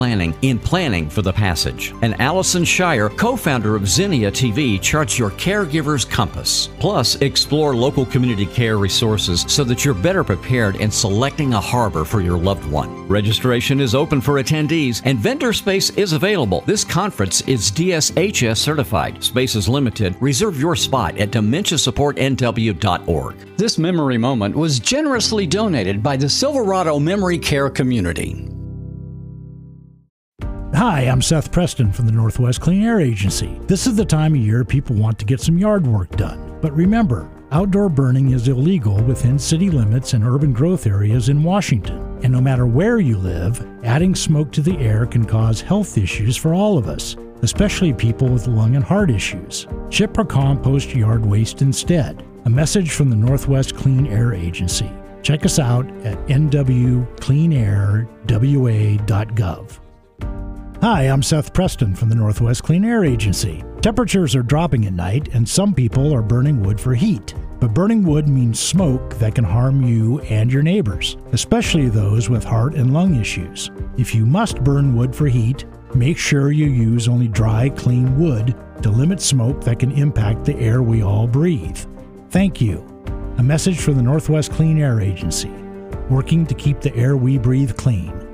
in planning for the passage. And Allison Shire, co-founder of Zinnia TV, charts your caregiver's compass. Plus, explore local community care resources so that you're better prepared in selecting a harbor for your loved one. Registration is open for attendees and vendor space is available. This conference is DSHS certified. Space is limited. Reserve your spot at dementiasupportnw.org. This memory moment was generously donated by the Silverado Memory Care community. Hi, I'm Seth Preston from the Northwest Clean Air Agency. This is the time of year people want to get some yard work done. But remember, outdoor burning is illegal within city limits and urban growth areas in Washington. And no matter where you live, adding smoke to the air can cause health issues for all of us, especially people with lung and heart issues. Chip or compost yard waste instead. A message from the Northwest Clean Air Agency. Check us out at nwcleanairwa.gov. Hi, I'm Seth Preston from the Northwest Clean Air Agency. Temperatures are dropping at night and some people are burning wood for heat. But burning wood means smoke that can harm you and your neighbors, especially those with heart and lung issues. If you must burn wood for heat, make sure you use only dry, clean wood to limit smoke that can impact the air we all breathe. Thank you. A message from the Northwest Clean Air Agency, working to keep the air we breathe clean.